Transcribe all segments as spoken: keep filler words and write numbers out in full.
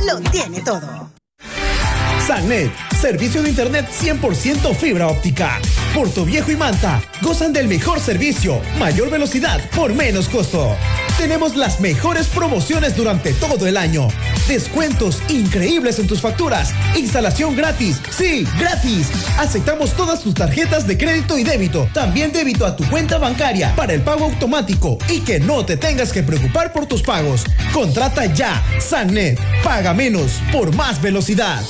lo tiene todo. Sannet, servicio de internet cien por ciento fibra óptica. Puerto Viejo y Manta gozan del mejor servicio, mayor velocidad por menos costo. Tenemos las mejores promociones durante todo el año. Descuentos increíbles en tus facturas. Instalación gratis. Sí, gratis. Aceptamos todas tus tarjetas de crédito y débito. También débito a tu cuenta bancaria para el pago automático y que no te tengas que preocupar por tus pagos. Contrata ya. Sannet. Paga menos por más velocidad.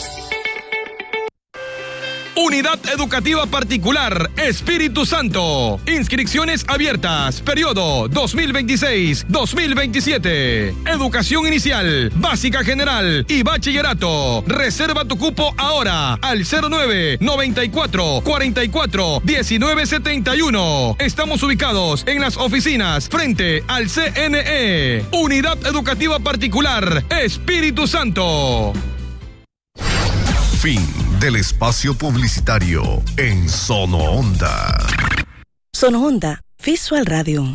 Unidad Educativa Particular Espíritu Santo. Inscripciones abiertas. Periodo dos mil veintiséis dos mil veintisiete. Educación inicial, básica general y bachillerato. Reserva tu cupo ahora al cero nueve noventa y cuatro cuarenta y cuatro diecinueve setenta y uno. Estamos ubicados en las oficinas frente al C N E. Unidad Educativa Particular Espíritu Santo. Fin del espacio publicitario en Sono Onda. Sono Onda, Visual Radio.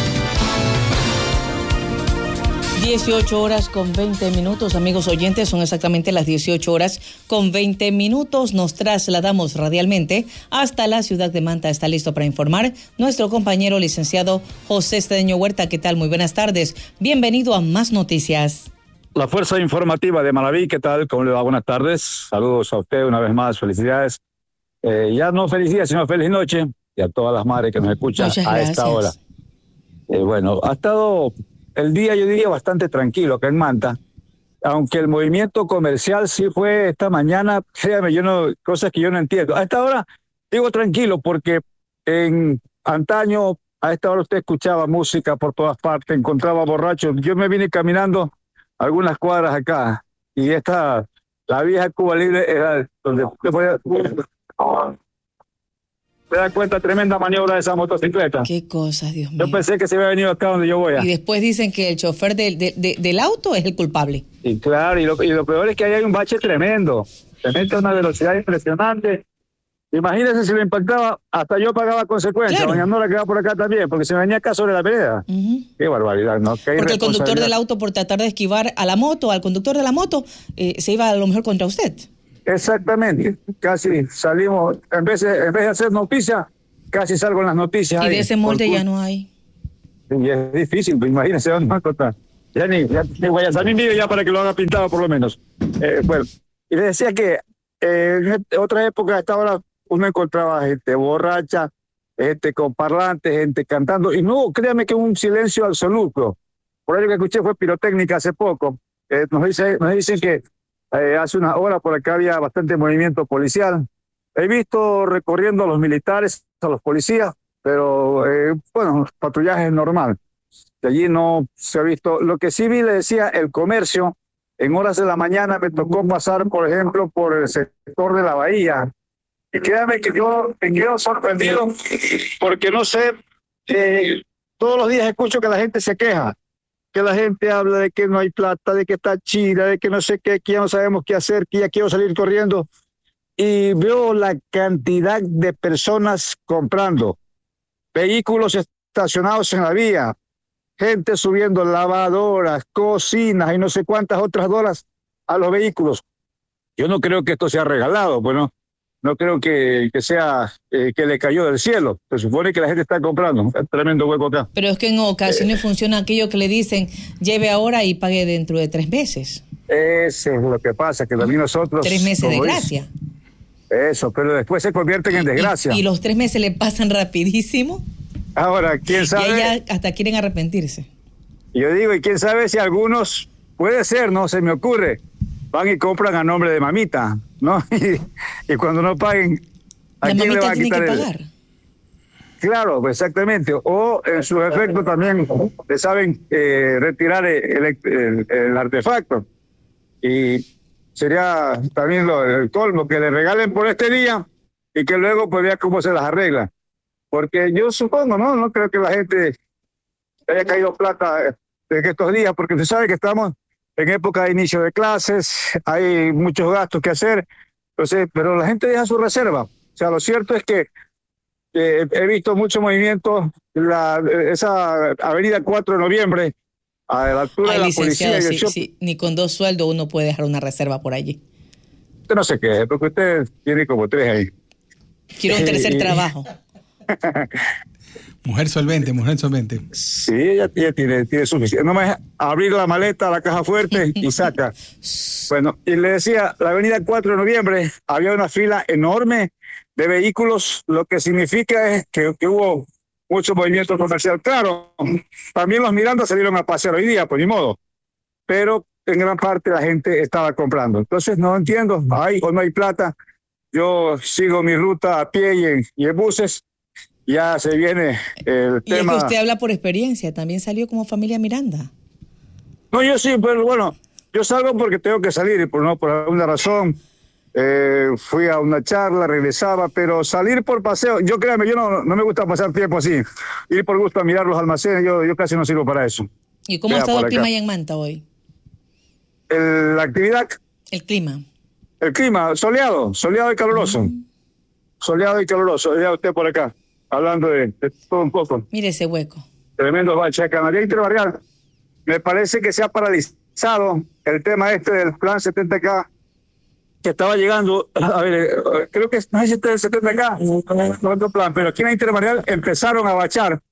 dieciocho horas con veinte minutos, amigos oyentes, son exactamente las dieciocho horas con veinte minutos. Nos trasladamos radialmente hasta la ciudad de Manta. Está listo para informar nuestro compañero licenciado José Cedeño Huerta. ¿Qué tal? Muy buenas tardes. Bienvenido a Más Noticias. La Fuerza Informativa de Manaví, ¿qué tal? ¿Cómo le va? Buenas tardes. Saludos a usted una vez más. Felicidades. Eh, ya no feliz día, sino feliz noche. Y a todas las madres que nos escuchan Muchas a gracias. esta hora. Eh, bueno, ha estado el día, yo diría, bastante tranquilo acá en Manta. Aunque el movimiento comercial sí fue esta mañana, créame, yo no, cosas que yo no entiendo. A esta hora digo tranquilo porque en antaño, a esta hora usted escuchaba música por todas partes, encontraba borrachos. Yo me vine caminando algunas cuadras acá, y esta, la vieja Cuba Libre era donde usted podía, se da cuenta, tremenda maniobra de esa motocicleta. Qué cosas, Dios mío. Yo pensé que se había venido acá donde yo voy. Y después dicen que el chofer de, de, de, del auto es el culpable. Y claro, y lo, y lo peor es que ahí hay un bache tremendo, se mete a una velocidad impresionante. Imagínense si lo impactaba, hasta yo pagaba consecuencias. Claro. Doña Nora quedaba por acá también, porque se venía acá sobre la vereda. Uh-huh. Qué barbaridad, ¿no? Qué Porque el conductor irresponsabilidad. del auto, por tratar de esquivar a la moto, al conductor de la moto, eh, se iba a lo mejor contra usted. Exactamente, casi salimos, en vez de, en vez de hacer noticias, casi salgo en las noticias. Y ahí, de ese molde por- ya no hay. Y es difícil, pues imagínense dónde va a contar. Ya ni, ya ni Guayasamín vive ya para que lo haga pintado por lo menos. Eh, bueno, y les decía que eh, en otra época, a esta hora, uno encontraba gente borracha, gente con parlantes, gente cantando, y no, créame que un silencio absoluto. Por ahí lo que escuché fue pirotécnica hace poco. Eh, nos, dice, nos dicen que eh, hace unas horas por acá había bastante movimiento policial. He visto recorriendo a los militares, a los policías, pero eh, bueno, patrullaje es normal. De allí no se ha visto. Lo que sí vi, le decía, el comercio, en horas de la mañana me tocó pasar, por ejemplo, por el sector de la bahía. Y créame que yo me quedo sorprendido porque no sé, eh, todos los días escucho que la gente se queja, que la gente habla de que no hay plata, de que está chida, de que no sé qué, que ya no sabemos qué hacer, que ya quiero salir corriendo. Y veo la cantidad de personas comprando, vehículos estacionados en la vía, gente subiendo lavadoras, cocinas y no sé cuántas otras doras a los vehículos. Yo no creo que esto sea regalado, pues no, no creo que, que sea eh, que le cayó del cielo. Se supone que la gente está comprando. Un tremendo hueco acá. Pero es que en ocasiones eh, funciona aquello que le dicen, lleve ahora y pague dentro de tres meses. Eso es lo que pasa, que también nosotros... Tres meses de gracia. Eso, pero después se convierten en desgracia. Y, y los tres meses le pasan rapidísimo. Ahora, quién sabe... Y ella hasta quieren arrepentirse. Yo digo, y quién sabe si algunos, puede ser, no se me ocurre, van y compran a nombre de mamita, ¿no? Y, y cuando no paguen, ¿a la quién le va a quitar tiene que el... pagar. Claro, exactamente. O en su efecto también le saben eh, retirar el, el, el artefacto. Y sería también lo, el colmo, que le regalen por este día y que luego pues vea cómo se las arregla. Porque yo supongo, ¿no? No creo que la gente haya caído plata en estos días, porque se sabe que estamos en época de inicio de clases, hay muchos gastos que hacer, entonces, pero la gente deja su reserva. O sea, lo cierto es que eh, he visto mucho movimiento, la, esa avenida cuatro de noviembre, a la altura Ay, de la policía. Y sí, el sí, ni con dos sueldos uno puede dejar una reserva por allí. Usted no se queje, porque usted tiene como tres ahí. Quiero un tercer trabajo. Mujer solvente, mujer solvente. Sí, ella tiene, tiene, tiene suficiente. No me abrir la maleta, la caja fuerte y saca. Bueno, y le decía, la avenida cuatro de noviembre había una fila enorme de vehículos, lo que significa es que, que hubo mucho movimiento comercial. Claro, también los Miranda salieron a pasear hoy día, pues ni modo. Pero en gran parte la gente estaba comprando. Entonces no entiendo, hay o no hay plata. Yo sigo mi ruta a pie y en, y en buses. Ya se viene el y tema. Y es que usted habla por experiencia, también salió como familia Miranda. No, yo sí, pero bueno, yo salgo porque tengo que salir, y por no por alguna razón. Eh, fui a una charla, regresaba, pero salir por paseo, yo créame, yo no, no me gusta pasar tiempo así. Ir por gusto a mirar los almacenes, yo, yo casi no sirvo para eso. ¿Y cómo ha estado el clima allá en Manta hoy? El, la actividad. El clima. El clima, soleado, soleado y caluroso. Mm. Soleado y caluroso, ya usted por acá. Hablando de, de todo un poco. Mire ese hueco. Tremendo bache acá. María Interbarrial, me parece que se ha paralizado el tema este del plan setenta K que estaba llegando. A ver, creo que no es este el setenta K, no otro plan, pero aquí en la Interbarrial empezaron a bachar.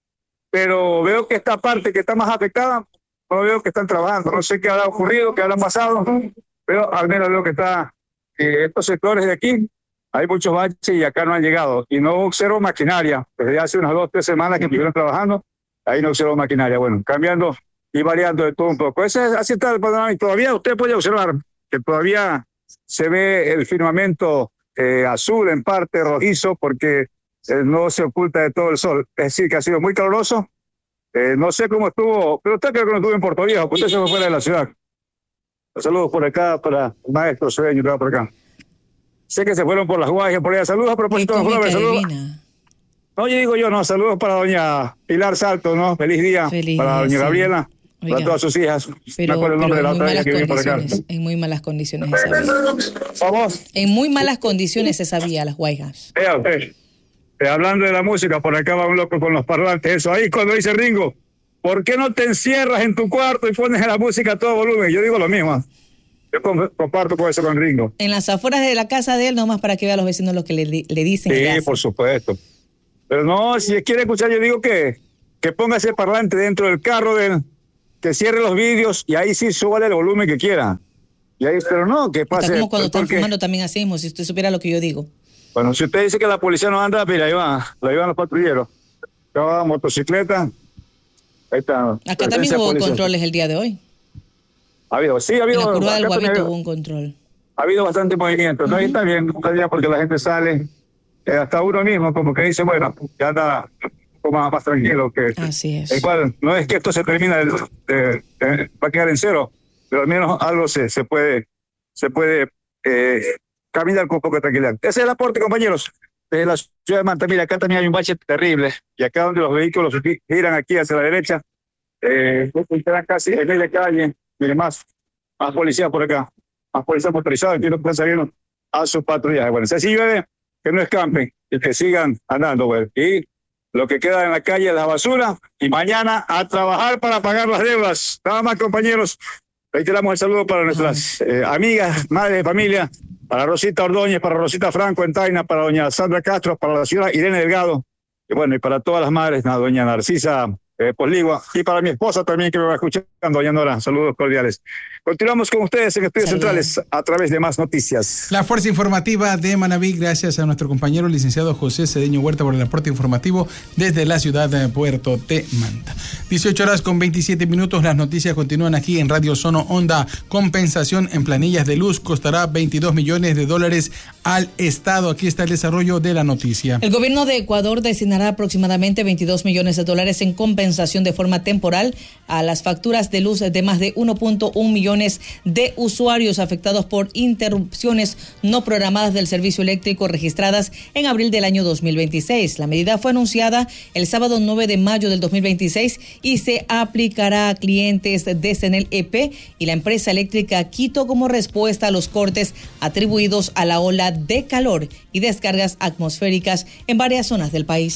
Pero veo que esta parte que está más afectada, no veo que están trabajando. No sé qué habrá ocurrido, qué habrá pasado, pero al menos veo que está eh, estos sectores de aquí. Hay muchos baches y acá no han llegado. Y no observo maquinaria. Desde hace unas dos, tres semanas que estuvieron trabajando, ahí no observo maquinaria. Bueno, cambiando y variando de todo un poco. Ese, así está el panorama. Y todavía usted puede observar que todavía se ve el firmamento eh, azul, en parte rojizo, porque eh, no se oculta de todo el sol. Es decir, que ha sido muy caluroso. Eh, no sé cómo estuvo, pero usted creo que no estuvo en Puerto Viejo, porque usted se fue fuera de la ciudad. Saludos por acá para el maestro Cedeño, por acá. Sé que se fueron por las Guayas, por allá. Saludos a propósito de Flores. Saludos. No, yo digo yo, no. Saludos para doña Pilar Salto, ¿no? Feliz día. Feliz para día, doña sí. Gabriela, Oiga, para todas sus hijas. Pero, me acuerdo el nombre de la otra hija que viene por acá. En muy malas condiciones esa vía. ¿Vamos? En muy malas condiciones esa vía, las Guayas. Eh, okay. eh, hablando de la música, por acá va un loco con los parlantes. Eso ahí cuando dice Ringo, ¿por qué no te encierras en tu cuarto y pones la música a todo volumen? Yo digo lo mismo. Yo comparto con eso con Ringo. En las afueras de la casa de él, nomás para que vea a los vecinos lo que le, le dicen. Sí, por supuesto. Pero no, si quiere escuchar, yo digo que, que ponga ese parlante dentro del carro de él, que cierre los vídeos y ahí sí súbale el volumen que quiera. Y ahí, pero no, que pase. Está como cuando están porque... fumando también hacemos, si usted supiera lo que yo digo. Bueno, si usted dice que la policía no anda, mira, ahí va, ahí van los patrulleros. Acá va motocicleta. Ahí está. Acá también hubo policía. Controles el día de hoy. Ha habido, sí, ha habido. En la curva del Guavito hubo un control. Ha habido bastante movimiento, ¿no? Uh-huh. Ahí está bien, está bien porque la gente sale, eh, hasta uno mismo, como que dice, bueno, ya anda un poco más, más tranquilo. Que, Así es. Igual, no es que esto se termina, de, de, de, va a quedar en cero, pero al menos algo se, se puede, se puede eh, caminar con poca tranquilidad. Ese es el aporte, compañeros, de la ciudad de Manta. Mira, acá también hay un bache terrible, y acá donde los vehículos giran aquí hacia la derecha, eh, estarán casi en media calle. Mire, más, más policías por acá, más policías motorizados, que no están saliendo a sus patrullajes. Bueno, si así llueve, que no escampen y que sigan andando, güey. Y lo que queda en la calle es la basura, y mañana a trabajar para pagar las deudas. Nada más, compañeros, reiteramos el saludo para nuestras eh, amigas, madres de familia, para Rosita Ordóñez, para Rosita Franco en Taina, para doña Sandra Castro, para la señora Irene Delgado, y bueno, y para todas las madres, ¿no? Doña Narcisa Eh, Posligua, y para mi esposa también que me va escuchando, doña Nora, saludos cordiales. Continuamos con ustedes en Estudios Saludos. Centrales a través de Más Noticias. La Fuerza Informativa de Manabí, gracias a nuestro compañero licenciado José Cedeño Huerta por el aporte informativo desde la ciudad de Puerto de Manta. dieciocho horas con veintisiete minutos, las noticias continúan aquí en Radio Sono Onda. Compensación en planillas de luz costará veintidós millones de dólares al Estado. Aquí está el desarrollo de la noticia. El gobierno de Ecuador destinará aproximadamente veintidós millones de dólares en compensación de forma temporal a las facturas de luz de más de uno punto uno millones de usuarios afectados por interrupciones no programadas del servicio eléctrico registradas en abril del año dos mil veintiséis. La medida fue anunciada el sábado nueve de mayo del dos mil veintiséis y se aplicará a clientes de Senel E P y la empresa eléctrica Quito como respuesta a los cortes atribuidos a la ola de calor y descargas atmosféricas en varias zonas del país.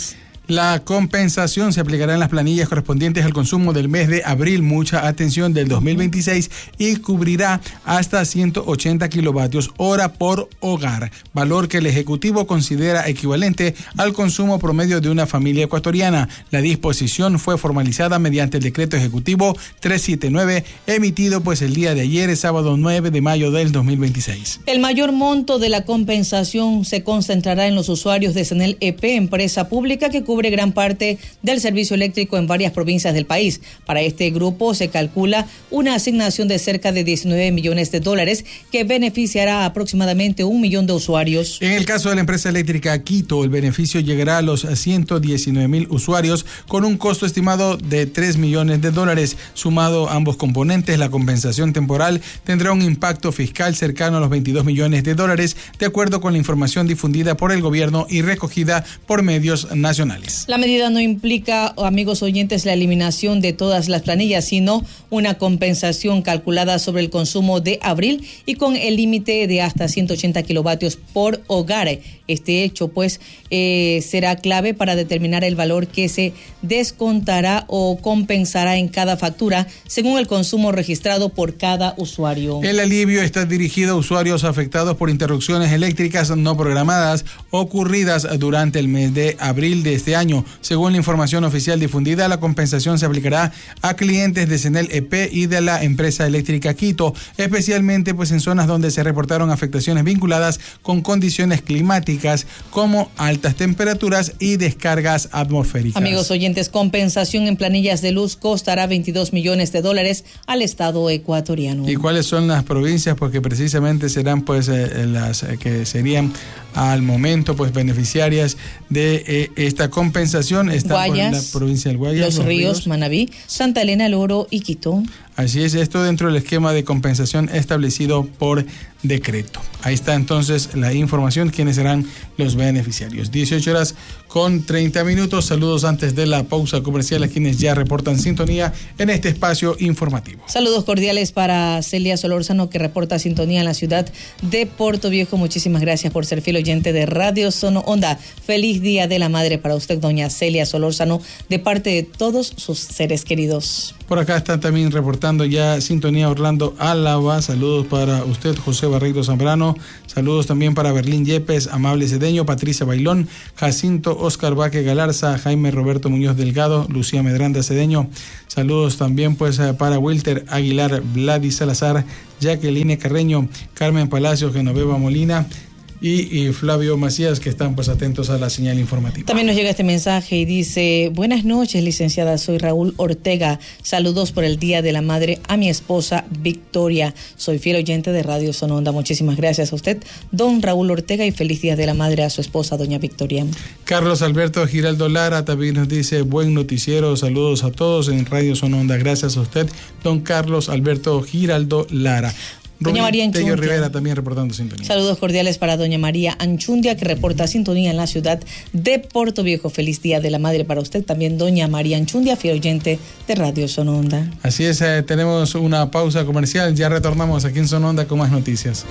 La compensación se aplicará en las planillas correspondientes al consumo del mes de abril, mucha atención, del dos mil veintiséis y cubrirá hasta ciento ochenta kilovatios hora por hogar, valor que el Ejecutivo considera equivalente al consumo promedio de una familia ecuatoriana. La disposición fue formalizada mediante el decreto ejecutivo trescientos setenta y nueve, emitido pues el día de ayer, sábado nueve de mayo del dos mil veintiséis. El mayor monto de la compensación se concentrará en los usuarios de Senel E P, empresa pública que cubre gran parte del servicio eléctrico en varias provincias del país. Para este grupo se calcula una asignación de cerca de diecinueve millones de dólares que beneficiará a aproximadamente un millón de usuarios. En el caso de la empresa eléctrica Quito, el beneficio llegará a los ciento diecinueve mil usuarios con un costo estimado de tres millones de dólares. Sumado a ambos componentes, la compensación temporal tendrá un impacto fiscal cercano a los veintidós millones de dólares, de acuerdo con la información difundida por el gobierno y recogida por medios nacionales. La medida no implica, amigos oyentes, la eliminación de todas las planillas, sino una compensación calculada sobre el consumo de abril y con el límite de hasta ciento ochenta kilovatios por hogar. Este hecho, pues, eh, será clave para determinar el valor que se descontará o compensará en cada factura según el consumo registrado por cada usuario. El alivio está dirigido a usuarios afectados por interrupciones eléctricas no programadas ocurridas durante el mes de abril de este año. Según la información oficial difundida, la compensación se aplicará a clientes de Senel E P y de la empresa eléctrica Quito, especialmente pues en zonas donde se reportaron afectaciones vinculadas con condiciones climáticas como altas temperaturas y descargas atmosféricas. Amigos oyentes, compensación en planillas de luz costará veintidós millones de dólares al Estado ecuatoriano. ¿Y cuáles son las provincias? Porque precisamente serán pues eh, las eh, que serían al momento pues beneficiarias de eh, esta compensación. Está Guayas, pues, la provincia del Guayas, Los, los Ríos, Ríos, Manabí, Santa Elena, El Oro y Quito. Así es, esto dentro del esquema de compensación establecido por decreto. Ahí está entonces la información, quiénes serán los beneficiarios. dieciocho horas con treinta minutos. Saludos antes de la pausa comercial a quienes ya reportan sintonía en este espacio informativo. Saludos cordiales para Celia Solórzano, que reporta sintonía en la ciudad de Puerto Viejo. Muchísimas gracias por ser fiel oyente de Radio Sono Onda. Feliz Día de la Madre para usted, doña Celia Solórzano, de parte de todos sus seres queridos. Por acá están también reportando ya sintonía Orlando Álava. Saludos para usted, José Barreiro Zambrano. Saludos también para Berlín Yepes, Amable Cedeño, Patricia Bailón, Jacinto Oscar Vaque Galarza, Jaime Roberto Muñoz Delgado, Lucía Medranda Cedeño. Saludos también pues para Wilter Aguilar, Vladi Salazar, Jacqueline Carreño, Carmen Palacio, Genoveva Molina Y, y Flavio Macías, que están pues atentos a la señal informativa. También nos llega este mensaje y dice: buenas noches, licenciada, soy Raúl Ortega, saludos por el Día de la Madre a mi esposa Victoria, soy fiel oyente de Radio Sono Onda. Muchísimas gracias a usted, don Raúl Ortega, y feliz Día de la Madre a su esposa, doña Victoria. Carlos Alberto Giraldo Lara también nos dice: buen noticiero, saludos a todos en Radio Sono Onda. Gracias a usted, don Carlos Alberto Giraldo Lara. Doña María Anchundia. Rivera también reportando sintonía. Saludos cordiales para doña María Anchundia, que reporta sintonía en la ciudad de Puerto Viejo. Feliz Día de la Madre para usted también, doña María Anchundia, fiel oyente de Radio Sono Onda. Así es, eh, tenemos una pausa comercial, ya retornamos aquí en Sono Onda con más noticias.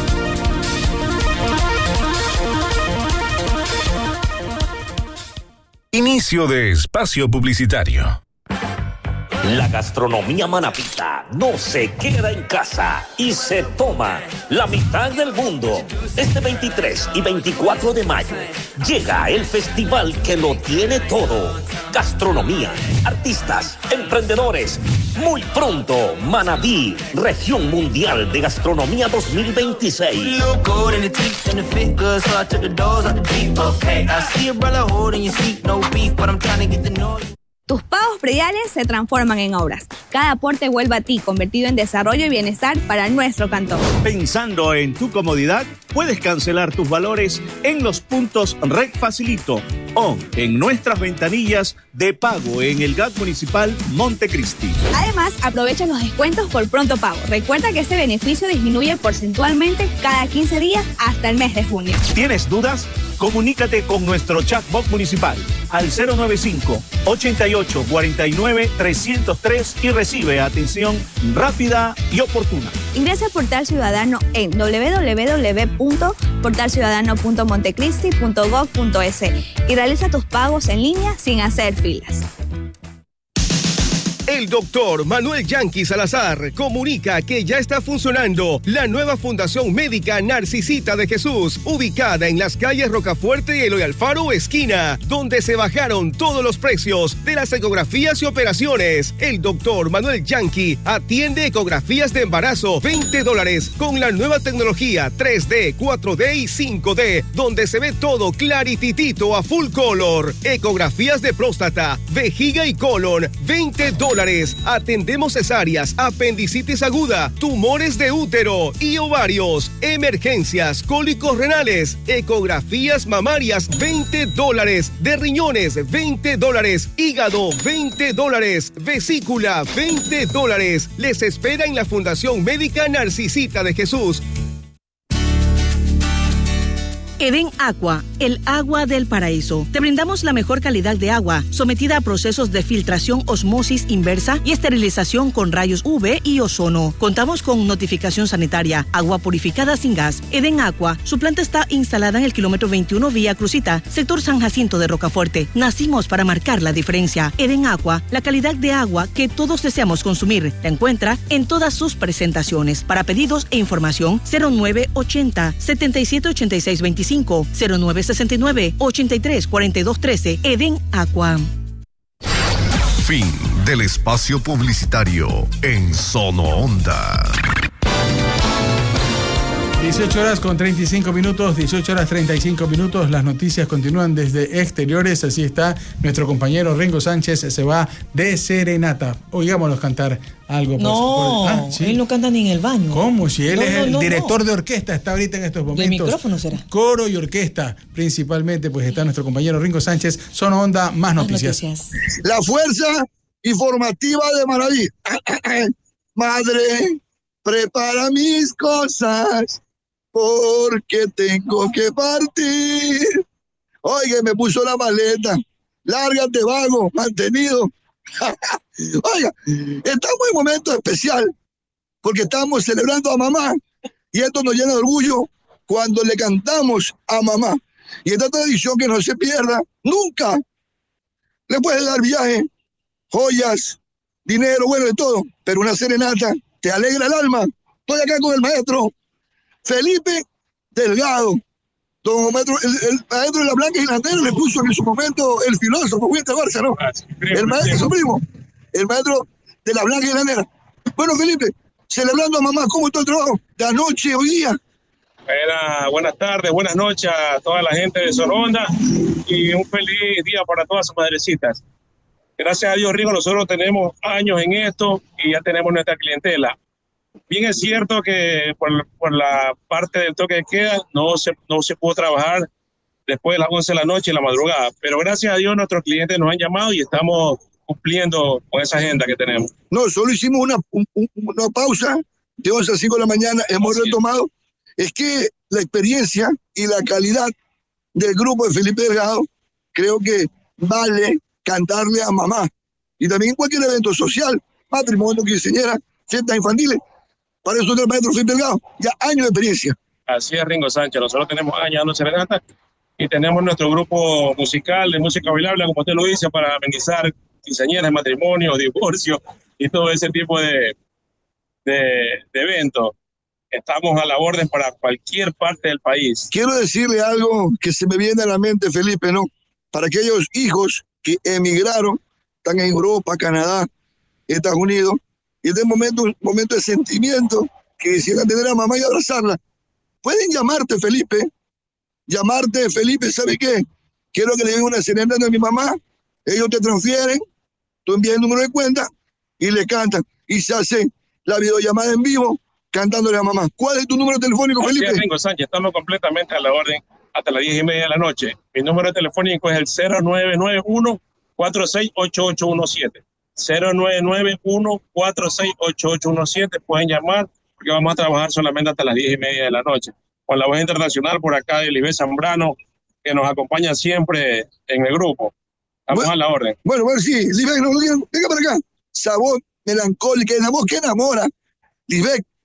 Inicio de espacio publicitario. La gastronomía manabita no se queda en casa y se toma la mitad del mundo. Este veintitrés y veinticuatro de mayo llega el festival que lo tiene todo. Gastronomía, artistas, emprendedores. Muy pronto, Manabí, Región Mundial de Gastronomía dos mil veintiséis. Tus pagos prediales se transforman en obras. Cada aporte vuelve a ti, convertido en desarrollo y bienestar para nuestro cantón. Pensando en tu comodidad, puedes cancelar tus valores en los puntos Red Facilito o en nuestras ventanillas de pago en el G A T Municipal Montecristi. Además, aprovecha los descuentos por pronto pago. Recuerda que este beneficio disminuye porcentualmente cada quince días hasta el mes de junio. ¿Tienes dudas? Comunícate con nuestro chatbot municipal al cero nueve cinco, ochenta y ocho, cuarenta y nueve, trescientos tres y recibe atención rápida y oportuna. Ingresa a Portal Ciudadano en doble u doble u doble u punto portal ciudadano punto montecristi punto gov punto es y realiza tus pagos en línea sin hacer filas. El doctor Manuel Yanqui Salazar comunica que ya está funcionando la nueva Fundación Médica Narcisita de Jesús, ubicada en las calles Rocafuerte y Eloy Alfaro esquina, donde se bajaron todos los precios de las ecografías y operaciones. El doctor Manuel Yanqui atiende ecografías de embarazo, veinte dólares, con la nueva tecnología tres D, cuatro D y cinco D, donde se ve todo clarititito a full color. Ecografías de próstata, vejiga y colon, veinte dólares. Atendemos cesáreas, apendicitis aguda, tumores de útero y ovarios, emergencias, cólicos renales, ecografías mamarias, veinte dólares, de riñones, veinte dólares, hígado, veinte dólares, vesícula, veinte dólares. Les espera en la Fundación Médica Narcisita de Jesús. Eden Aqua, el agua del paraíso. Te brindamos la mejor calidad de agua, sometida a procesos de filtración, osmosis inversa y esterilización con rayos U V y ozono. Contamos con notificación sanitaria, agua purificada sin gas. Eden Aqua, su planta está instalada en el kilómetro veintiuno Vía Crucita, sector San Jacinto de Rocafuerte. Nacimos para marcar la diferencia. Eden Aqua, la calidad de agua que todos deseamos consumir. La encuentra en todas sus presentaciones. Para pedidos e información, cero nueve ochenta, setenta y siete ochenta y seis veinticinco, cero nueve sesenta y nueve, ochenta y tres cuarenta y dos trece. Eden Aqua. Fin del espacio publicitario en Sono Onda. dieciocho horas con treinta y cinco minutos, dieciocho horas treinta y cinco minutos. Las noticias continúan desde exteriores. Así está nuestro compañero Ringo Sánchez. Se va de serenata. Oigámonos cantar algo. Por no, por... Ah, ¿sí? Él no canta ni en el baño. ¿Cómo? Si él no, es no, el no, director no. de orquesta, está ahorita en estos momentos. ¿El micrófono será? Coro y orquesta, principalmente, pues está nuestro compañero Ringo Sánchez. Sono Onda, más, más noticias. noticias. La fuerza informativa de Maraví. Madre, prepara mis cosas, porque tengo que partir. Oiga, me puso la maleta. Lárgate, vago, mantenido. Oiga, estamos en un momento especial, porque estamos celebrando a mamá, y esto nos llena de orgullo cuando le cantamos a mamá. Y esta tradición que no se pierda nunca. Le puedes dar viaje, joyas, dinero, bueno, de todo, pero una serenata te alegra el alma. Estoy acá con el maestro Felipe Delgado. Don maestro, el, el maestro de la Blanca y la Negra le puso en su momento el filósofo Fuente Barça, ¿no? Ah, sí, primo, el maestro, su primo, el maestro de la Blanca y la Negra. Bueno, Felipe, celebrando a mamá, ¿cómo está el trabajo? ¿De anoche, hoy día? Buena, buenas tardes, buenas noches a toda la gente de Sono Onda y un feliz día para todas sus madrecitas. Gracias a Dios, Rigo, nosotros tenemos años en esto y ya tenemos nuestra clientela. Bien es cierto que por, por la parte del toque de queda no se, no se pudo trabajar después de las once de la noche y la madrugada, pero gracias a Dios nuestros clientes nos han llamado y estamos cumpliendo con esa agenda que tenemos. No, solo hicimos una, un, una pausa de once a cinco de la mañana, hemos Así retomado. Es. es que la experiencia y la calidad del grupo de Felipe Delgado creo que vale cantarle a mamá. Y también cualquier evento social, matrimonio, quinceañera, fiestas infantiles. Para eso es el maestro Felipe Delgado, ya años de experiencia. Así es, Ringo Sánchez. Nosotros tenemos años dando serenata y tenemos nuestro grupo musical de música bailable, como usted lo dice, para amenizar quinceañeras, matrimonio, divorcio y todo ese tipo de, de, de eventos. Estamos a la orden para cualquier parte del país. Quiero decirle algo que se me viene a la mente, Felipe, ¿no? Para aquellos hijos que emigraron, están en Europa, Canadá, Estados Unidos, y este momento un momento de sentimiento que quisieran tener a mamá y abrazarla. Pueden llamarte, Felipe, llamarte, Felipe, ¿sabe qué? Quiero que le den una serenata a mi mamá, ellos te transfieren, tú envías el número de cuenta y le cantan, y se hace la videollamada en vivo cantándole a mamá. ¿Cuál es tu número telefónico, Felipe? Sí, Ringo Sánchez, estamos completamente a la orden hasta las diez y media de la noche. Mi número telefónico es el cero nueve nueve uno, cuatro seis ocho ocho uno siete. cero nueve nueve uno, cuatro seis ocho ocho uno siete. Pueden llamar porque vamos a trabajar solamente hasta las diez y media de la noche. Con la voz internacional por acá de Libé Zambrano, que nos acompaña siempre en el grupo. Estamos bueno, a la orden. Bueno, bueno, sí, Libé, no, venga para acá. Sabor melancólica, la voz que enamora. Libé,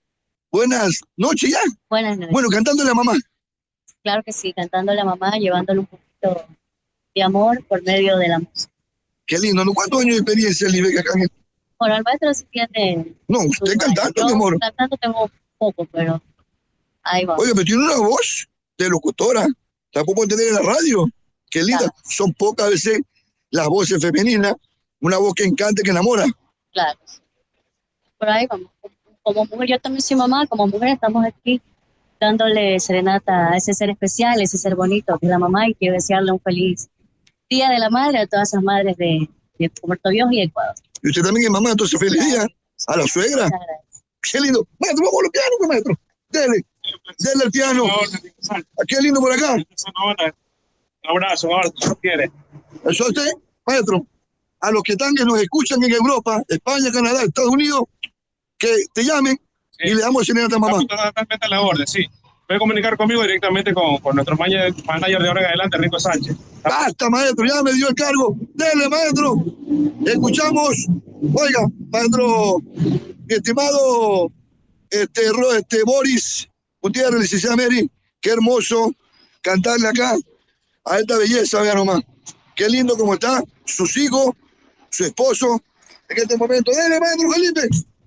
Buenas noches ya. Buenas noches. Bueno, cantándole a mamá. Claro que sí, cantándole a mamá, llevándole un poquito de amor por medio de la música. Qué lindo, ¿no? ¿Cuántos años de experiencia, Libe, acá en el... Bueno, el maestro sí tiene... No, usted cantando, mi amor. Cantando tengo poco, pero ahí va. Oye, pero tiene una voz de locutora. Tampoco tener en la radio. Qué linda. Claro. Son pocas veces las voces femeninas. Una voz que encanta, que enamora. Claro. Por ahí vamos. Como mujer, yo también soy mamá, como mujer estamos aquí dándole serenata a ese ser especial, ese ser bonito que es la mamá, y quiero desearle un feliz Día de la Madre a todas esas madres de, de Puerto Viejo y Ecuador. Y usted también es mamá, entonces feliz día a la suegra. Qué lindo. Maestro, vamos al piano, maestro. Dele, dele el piano. Qué lindo por acá. Un abrazo, un abrazo, quiere. Eso usted, maestro, a los que están que nos escuchan en Europa, España, Canadá, Estados Unidos, que te llamen sí. y le damos serenata a mamá. Totalmente a la orden, sí. Puede comunicar conmigo directamente con, con nuestro manager, manager de ahora en adelante, Rico Sánchez. Basta, maestro, ya me dio el cargo. Dele, maestro. Escuchamos. Oiga, maestro, mi estimado este, este, Boris Gutiérrez, licenciada Mary, qué hermoso cantarle acá a esta belleza, vea nomás. Qué lindo como está sus hijos, su esposo, en este momento. Dele, maestro Felipe.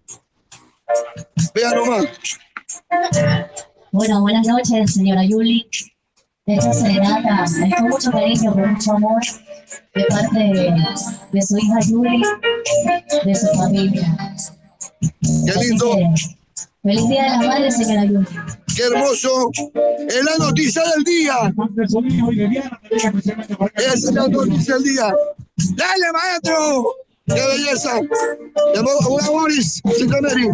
Vea nomás. Bueno, buenas noches, señora Yuli. Esta serenata es con mucho cariño, con mucho amor, de parte de, de su hija Yuli, de su familia. Qué lindo. Feliz Día de la Madre, señora Yuli. Qué hermoso. Es la noticia del día. Es la noticia del día. ¡Dale, maestro! ¡Qué belleza! Hola, Boris, señora Mary.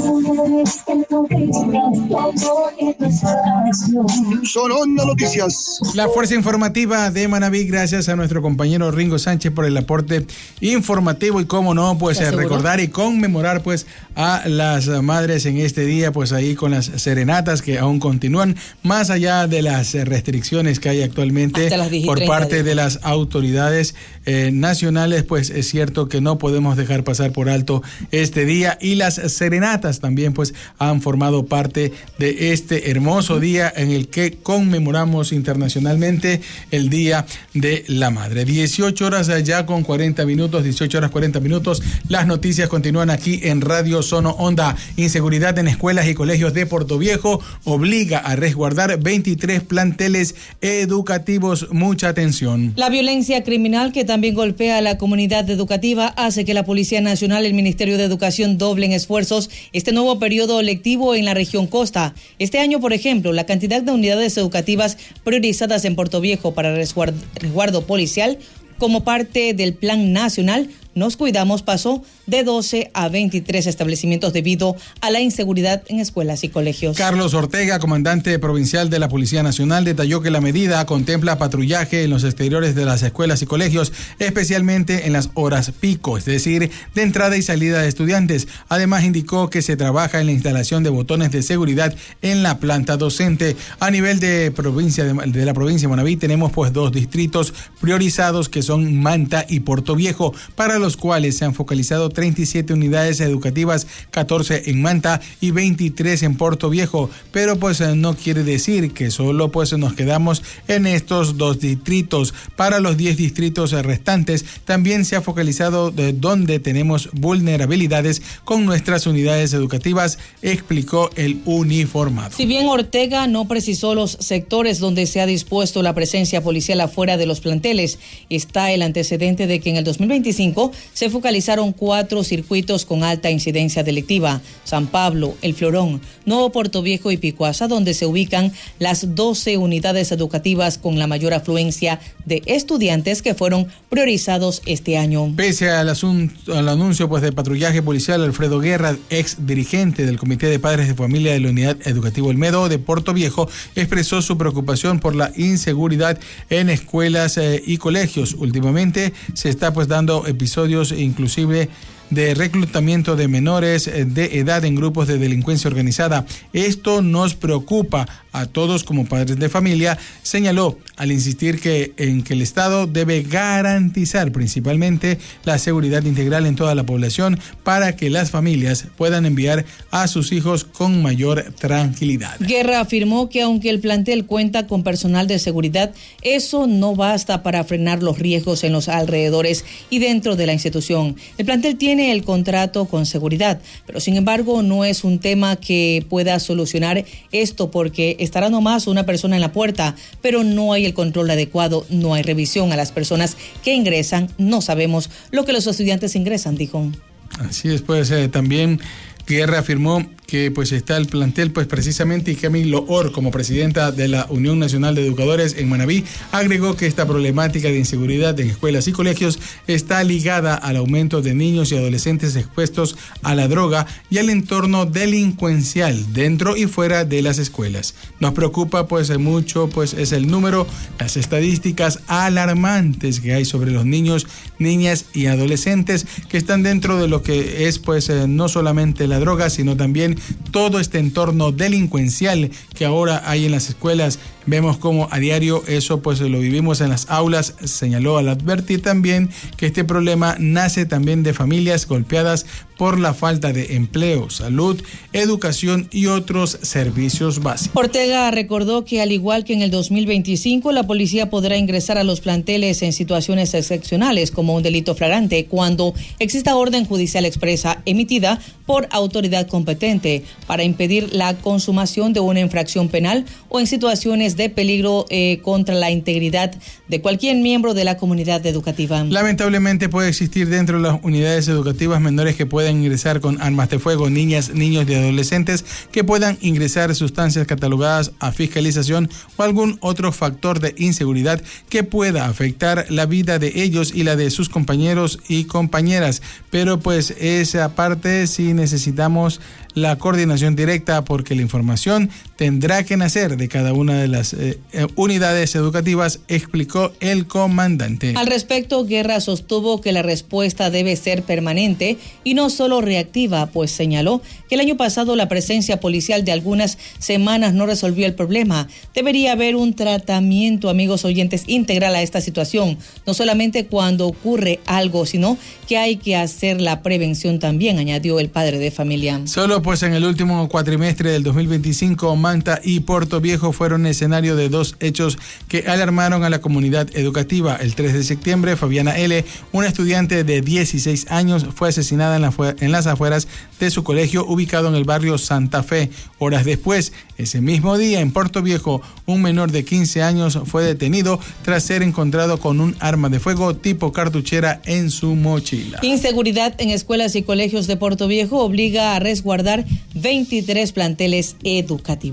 Son Onda Noticias. La fuerza informativa de Manabí, gracias a nuestro compañero Ringo Sánchez por el aporte informativo y cómo no, pues eh, recordar y conmemorar pues a las madres en este día, pues ahí con las serenatas que aún continúan, más allá de las restricciones que hay actualmente por parte de las autoridades eh, nacionales, pues es cierto que no podemos dejar pasar por alto este día, y las serenatas también pues han formado parte de este hermoso día en el que conmemoramos internacionalmente el Día de la Madre. dieciocho horas ya con cuarenta minutos, dieciocho horas cuarenta minutos. Las noticias continúan aquí en Radio Sono Onda. Inseguridad en escuelas y colegios de Portoviejo obliga a resguardar veintitrés planteles educativos. Mucha atención. La violencia criminal que también golpea a la comunidad educativa hace que la Policía Nacional y el Ministerio de Educación doblen esfuerzos este nuevo periodo lectivo en la región costa. Este año, por ejemplo, la cantidad de unidades educativas priorizadas en Portoviejo para resguardo, resguardo policial como parte del Plan Nacional Nos Cuidamos pasó de doce a veintitrés establecimientos debido a la inseguridad en escuelas y colegios. Carlos Ortega, comandante provincial de la Policía Nacional, detalló que la medida contempla patrullaje en los exteriores de las escuelas y colegios, especialmente en las horas pico, es decir, de entrada y salida de estudiantes. Además, indicó que se trabaja en la instalación de botones de seguridad en la planta docente. A nivel de provincia de, de la provincia de Manabí tenemos pues dos distritos priorizados que son Manta y Portoviejo, para los cuales se han focalizado treinta y siete unidades educativas, catorce en Manta y veintitrés en Portoviejo, pero pues no quiere decir que solo pues nos quedamos en estos dos distritos. Para los diez distritos restantes también se ha focalizado de donde tenemos vulnerabilidades con nuestras unidades educativas, explicó el uniformado. Si bien Ortega no precisó los sectores donde se ha dispuesto la presencia policial afuera de los planteles, está el antecedente de que en el dos mil veinticinco se focalizaron cuatro circuitos con alta incidencia delictiva: San Pablo, El Florón, Nuevo Portoviejo y Picuasa, donde se ubican las doce unidades educativas con la mayor afluencia de estudiantes que fueron priorizados este año. Pese al, asunto, al anuncio pues de patrullaje policial, Alfredo Guerra, ex dirigente del Comité de Padres de Familia de la Unidad Educativa Olmedo de Portoviejo, expresó su preocupación por la inseguridad en escuelas eh, y colegios. Últimamente se está pues dando episodios inclusive de reclutamiento de menores de edad en grupos de delincuencia organizada. Esto nos preocupa, a todos como padres de familia, señaló al insistir que en que el Estado debe garantizar principalmente la seguridad integral en toda la población para que las familias puedan enviar a sus hijos con mayor tranquilidad. Guerra afirmó que aunque el plantel cuenta con personal de seguridad, eso no basta para frenar los riesgos en los alrededores y dentro de la institución. El plantel tiene el contrato con seguridad, pero sin embargo no es un tema que pueda solucionar esto porque estará nomás una persona en la puerta, pero no hay el control adecuado, no hay revisión a las personas que ingresan, no sabemos lo que los estudiantes ingresan, dijo. Así después eh, también Guerra afirmó que pues está el plantel pues precisamente y Camilo Or como presidenta de la Unión Nacional de Educadores en Manabí agregó que esta problemática de inseguridad en escuelas y colegios está ligada al aumento de niños y adolescentes expuestos a la droga y al entorno delincuencial dentro y fuera de las escuelas. Nos preocupa pues mucho pues es el número, las estadísticas alarmantes que hay sobre los niños, niñas y adolescentes que están dentro de lo que es pues eh, no solamente la droga sino también todo este entorno delincuencial que ahora hay en las escuelas. Vemos como a diario eso pues lo vivimos en las aulas, señaló al advertir también que este problema nace también de familias golpeadas por la falta de empleo, salud, educación y otros servicios básicos. Ortega recordó que al igual que en el dos mil veinticinco, la policía podrá ingresar a los planteles en situaciones excepcionales como un delito flagrante cuando exista orden judicial expresa emitida por autoridad competente para impedir la consumación de una infracción penal o en situaciones de peligro eh, contra la integridad de cualquier miembro de la comunidad educativa. Lamentablemente puede existir dentro de las unidades educativas menores que puedan ingresar con armas de fuego, niñas, niños y adolescentes que puedan ingresar sustancias catalogadas a fiscalización o algún otro factor de inseguridad que pueda afectar la vida de ellos y la de sus compañeros y compañeras. Pero pues esa parte sí necesitamos la coordinación directa porque la información tendrá que nacer de cada una de las eh, unidades educativas, explicó el comandante. Al respecto, Guerra sostuvo que la respuesta debe ser permanente y no solo reactiva, pues señaló que el año pasado la presencia policial de algunas semanas no resolvió el problema. Debería haber un tratamiento, amigos oyentes, integral a esta situación, no solamente cuando ocurre algo, sino que hay que hacer la prevención también, añadió el padre de familia. Solo pues en el último cuatrimestre del dos mil veinticinco, Manta y Puerto Viejo fueron escenario de dos hechos que alarmaron a la comunidad educativa. El tres de septiembre, Fabiana L., una estudiante de dieciséis años, fue asesinada en, la fu- en las afueras de su colegio ubicado en el barrio Santa Fe. Horas después, ese mismo día, en Puerto Viejo, un menor de quince años fue detenido tras ser encontrado con un arma de fuego tipo cartuchera en su mochila. Inseguridad en escuelas y colegios de Puerto Viejo obliga a resguardar veintitrés planteles educativos.